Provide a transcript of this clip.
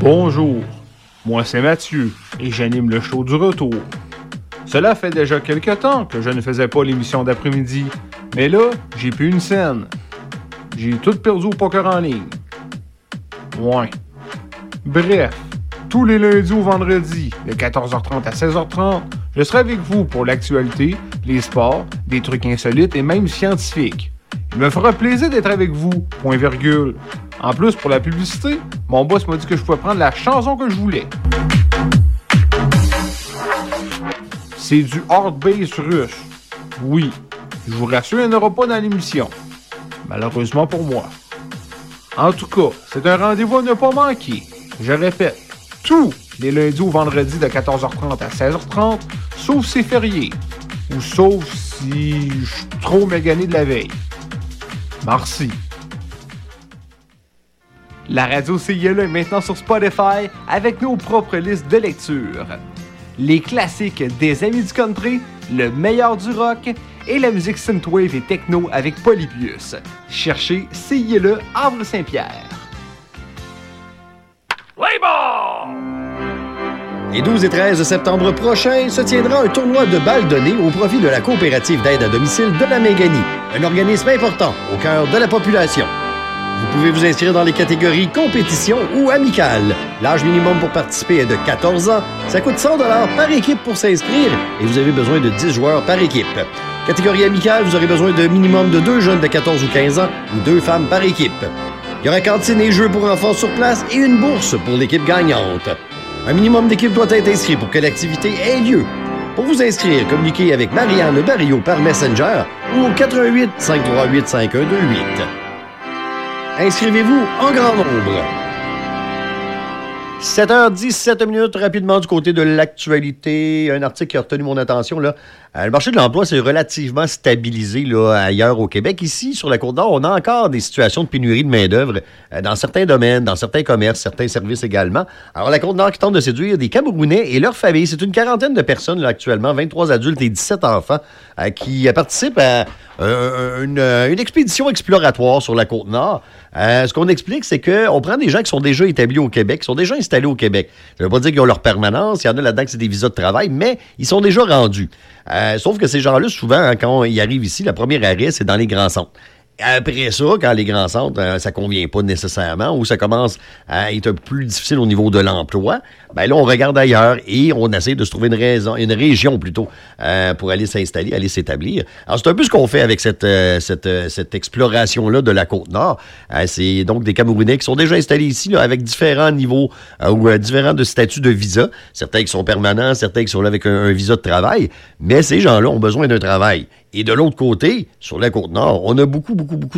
Bonjour, moi c'est Mathieu et j'anime le show du retour. Cela fait déjà quelque temps que je ne faisais pas l'émission d'après-midi, mais là, j'ai plus une scène. J'ai tout perdu au poker en ligne. Ouais. Bref, tous les lundis ou vendredis, de 14h30 à 16h30, je serai avec vous pour l'actualité, les sports, des trucs insolites et même scientifiques. Il me fera plaisir d'être avec vous, point virgule. En plus, pour la publicité, mon boss m'a dit que je pouvais prendre la chanson que je voulais. C'est du hard bass russe. Oui, je vous rassure, il n'y en aura pas dans l'émission. Malheureusement pour moi. En tout cas, c'est un rendez-vous à ne pas manquer. Je répète, tous les lundis ou vendredis de 14h30 à 16h30, sauf si c'est férié. Ou sauf si je suis trop magané de la veille. Merci. La radio CILE est maintenant sur Spotify avec nos propres listes de lecture. Les classiques des Amis du Country, le meilleur du rock et la musique synthwave et techno avec Polybius. Cherchez CILE Havre-Saint-Pierre. Play ball! Les 12 et 13 septembre prochains se tiendra un tournoi de balles données au profit de la coopérative d'aide à domicile de la Méganie, un organisme important au cœur de la population. Vous pouvez vous inscrire dans les catégories compétition ou amicale. L'âge minimum pour participer est de 14 ans. Ça coûte 100 $ par équipe pour s'inscrire et vous avez besoin de 10 joueurs par équipe. Catégorie amicale, vous aurez besoin de minimum de 2 jeunes de 14 ou 15 ans ou 2 femmes par équipe. Il y aura cantine et jeux pour enfants sur place et une bourse pour l'équipe gagnante. Un minimum d'équipe doit être inscrit pour que l'activité ait lieu. Pour vous inscrire, communiquez avec Marianne Barrio par Messenger ou au 88 538 5128. Inscrivez-vous en grand nombre. 7h17, rapidement du côté de l'actualité. Un article qui a retenu mon attention, là. Le marché de l'emploi s'est relativement stabilisé là, ailleurs au Québec. Ici, sur la Côte-Nord, on a encore des situations de pénurie de main-d'œuvre dans certains domaines, dans certains commerces, certains services également. Alors, la Côte-Nord qui tente de séduire des Camerounais et leurs familles. C'est une quarantaine de personnes là, actuellement, 23 adultes et 17 enfants, qui participent à une expédition exploratoire sur la Côte-Nord. Ce qu'on explique, c'est qu'on prend des gens qui sont déjà établis au Québec, qui sont déjà installés au Québec. Ça ne veut pas dire qu'ils ont leur permanence, il y en a là-dedans que c'est des visas de travail, mais ils sont déjà rendus. Sauf que ces gens-là, souvent, quand ils arrivent ici, le premier arrêt, c'est dans les grands centres. Après ça, quand les grands centres, ça convient pas nécessairement, ou ça commence à être un peu plus difficile au niveau de l'emploi, ben là, on regarde ailleurs et on essaie de se trouver une région plutôt, pour aller s'installer, aller s'établir. Alors, c'est un peu ce qu'on fait avec cette exploration-là de la Côte-Nord. C'est donc des Camerounais qui sont déjà installés ici, là, avec différents niveaux ou différents de statuts de visa. Certains qui sont permanents, certains qui sont là avec un visa de travail. Mais ces gens-là ont besoin d'un travail. Et de l'autre côté, sur la Côte-Nord, on a beaucoup